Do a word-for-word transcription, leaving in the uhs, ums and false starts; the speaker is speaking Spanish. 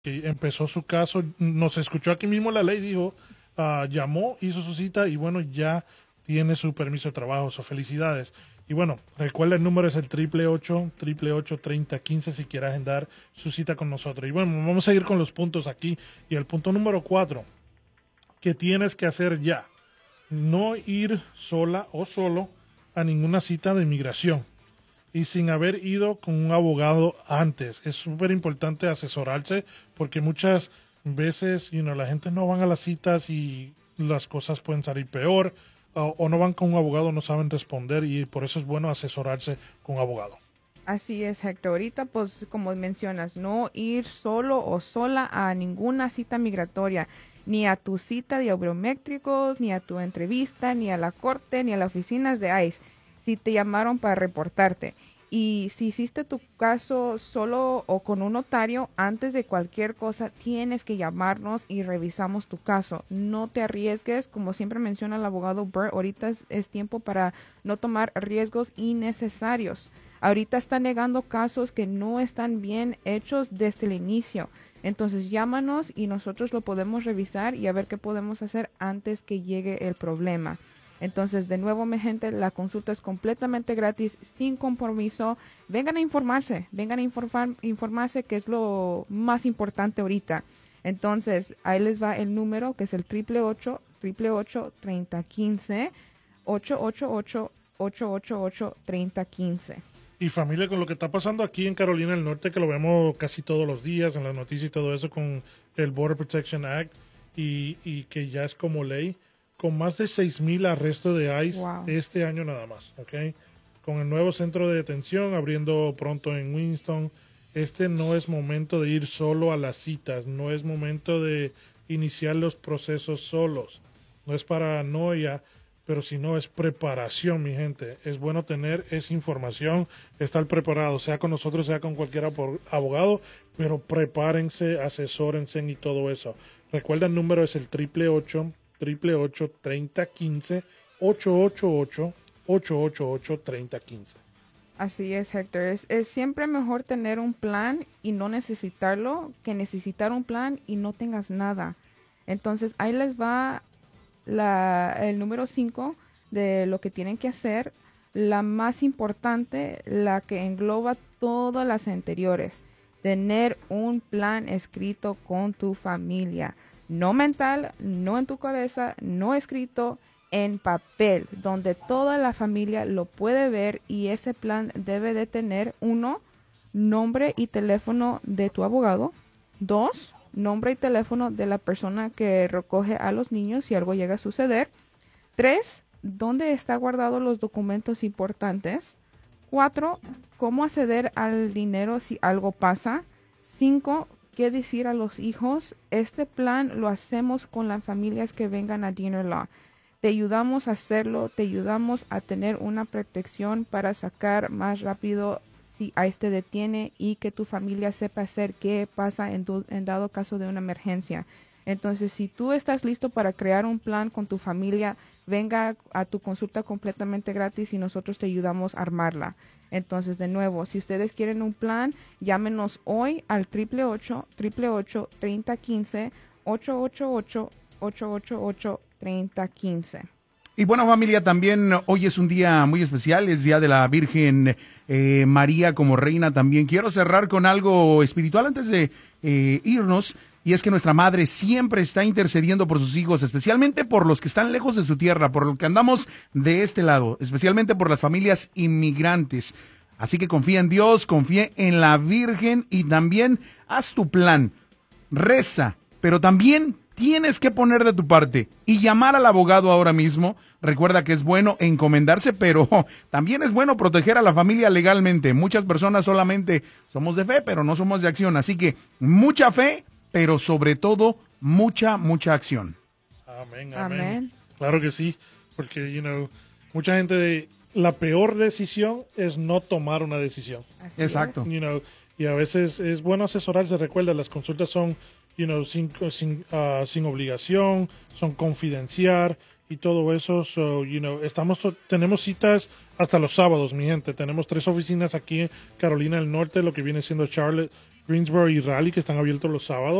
que empezó su caso, nos escuchó aquí mismo la ley, dijo, uh, llamó, hizo su cita y bueno, ya tiene su permiso de trabajo. So, felicidades. Y bueno, recuerda el número es el triple ocho, triple ocho, treinta quince si quieres agendar su cita con nosotros. Y bueno, vamos a ir con los puntos aquí. Y el punto número cuatro, que tienes que hacer ya, no ir sola o solo a ninguna cita de inmigración y sin haber ido con un abogado antes. Es súper importante asesorarse porque muchas veces you know, la gente no van a las citas y las cosas pueden salir peor o, o no van con un abogado, no saben responder y por eso es bueno asesorarse con un abogado. Así es, Héctor. Ahorita, pues, como mencionas, no ir solo o sola a ninguna cita migratoria, ni a tu cita de biométricos, ni a tu entrevista, ni a la corte, ni a las oficinas de I C E. Si te llamaron para reportarte. Y si hiciste tu caso solo o con un notario, antes de cualquier cosa tienes que llamarnos y revisamos tu caso. No te arriesgues, como siempre menciona el abogado Burt, ahorita es, es tiempo para no tomar riesgos innecesarios. Ahorita están negando casos que no están bien hechos desde el inicio. Entonces llámanos y nosotros lo podemos revisar y a ver qué podemos hacer antes que llegue el problema. Entonces, de nuevo, mi gente, la consulta es completamente gratis, sin compromiso. Vengan a informarse, vengan a informar, informarse, que es lo más importante ahorita. Entonces, ahí les va el número, que es el triple ocho, triple ocho, treinta quince, ocho ocho ocho, ocho ocho ocho, treinta quince. Y familia, con lo que está pasando aquí en Carolina del Norte, que lo vemos casi todos los días en las noticias y todo eso, con el Border Protection Act y, y que ya es como ley, con más de seis mil arrestos de I C E wow. este año nada más, ¿ok? Con el nuevo centro de detención abriendo pronto en Winston, este no es momento de ir solo a las citas, no es momento de iniciar los procesos solos, no es paranoia, pero si no es preparación, mi gente. Es bueno tener esa información, estar preparado, sea con nosotros, sea con cualquier abogado, pero prepárense, asesórense y todo eso. Recuerda, el número es el triple ocho, triple ocho, treinta quince, ocho ocho ocho, ocho ocho ocho, treinta quince. Así es, Héctor. Es, es siempre mejor tener un plan y no necesitarlo que necesitar un plan y no tengas nada. Entonces, ahí les va la, el número cinco de lo que tienen que hacer. La más importante, la que engloba todas las anteriores. Tener un plan escrito con tu familia. No mental, no en tu cabeza, no escrito, en papel, donde toda la familia lo puede ver, y ese plan debe de tener, uno, nombre y teléfono de tu abogado, dos, nombre y teléfono de la persona que recoge a los niños si algo llega a suceder, tres, dónde está guardado los documentos importantes, cuatro, cómo acceder al dinero si algo pasa, cinco, qué decir a los hijos. Este plan lo hacemos con las familias que vengan a Diener Law. Te ayudamos a hacerlo, te ayudamos a tener una protección para sacar más rápido si a este detiene, y que tu familia sepa hacer qué pasa en, tu, en dado caso de una emergencia. Entonces, si tú estás listo para crear un plan con tu familia, venga a tu consulta completamente gratis y nosotros te ayudamos a armarla. Entonces, de nuevo, si ustedes quieren un plan, llámenos hoy al triple ocho, triple ocho, treinta quince, ocho ocho ocho, ocho ocho ocho, treinta quince. Y bueno, familia, también hoy es un día muy especial, es Día de la Virgen eh, María como reina también. Quiero cerrar con algo espiritual antes de eh, irnos, y es que nuestra madre siempre está intercediendo por sus hijos, especialmente por los que están lejos de su tierra, por los que andamos de este lado, especialmente por las familias inmigrantes. Así que confía en Dios, confía en la Virgen y también haz tu plan, reza, pero también tienes que poner de tu parte y llamar al abogado ahora mismo. Recuerda que es bueno encomendarse, pero también es bueno proteger a la familia legalmente. Muchas personas solamente somos de fe, pero no somos de acción. Así que mucha fe, pero sobre todo mucha, mucha acción. Amén, amén. amén. Claro que sí, porque, you know, mucha gente, la peor decisión es no tomar una decisión. Así Exacto. You know, y a veces es bueno asesorarse. Recuerda, las consultas son You know, sin, sin, uh, sin obligación, son confidencial y todo eso. So, you know, estamos, tenemos citas hasta los sábados, mi gente. Tenemos tres oficinas aquí en Carolina del Norte, lo que viene siendo Charlotte, Greensboro y Raleigh, que están abiertos los sábados.